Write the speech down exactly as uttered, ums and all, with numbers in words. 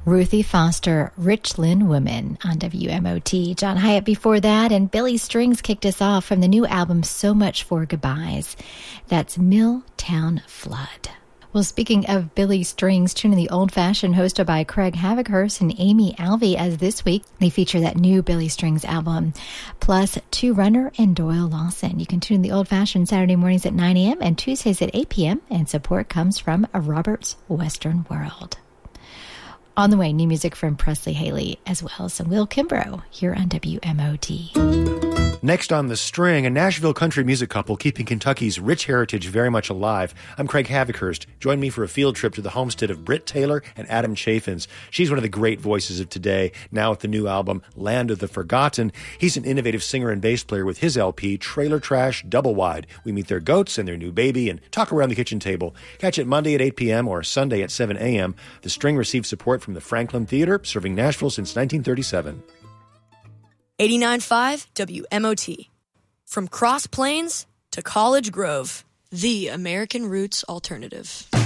Ruthie Foster, Richland Woman on W M O T. John Hyatt before that, and Billy Strings kicked us off from the new album So Much for Goodbyes. That's Milltown Flood. Well, speaking of Billy Strings, tune in the Old Fashioned, hosted by Craig Havikhurst and Amy Alvey, as this week they feature that new Billy Strings album, plus Two Runner and Doyle Lawson. You can tune in the Old Fashioned Saturday mornings at nine a.m. and Tuesdays at eight p.m. and support comes from Robert's Western World. On the way, new music from Presley Haley, as well as some Will Kimbrough here on W M O T. Next on the string, a Nashville country music couple keeping Kentucky's rich heritage very much alive. I'm Craig Havikhurst. Join me for a field trip to the homestead of Britt Taylor and Adam Chaffins. She's one of the great voices of today, now with the new album, Land of the Forgotten. He's an innovative singer and bass player with his L P, Trailer Trash Double Wide. We meet their goats and their new baby and talk around the kitchen table. Catch it Monday at eight p.m. or Sunday at seven a.m. The string receives support from the Franklin Theater, serving Nashville since nineteen thirty-seven. eighty-nine point five W M O T. From Cross Plains to College Grove, the American Roots Alternative.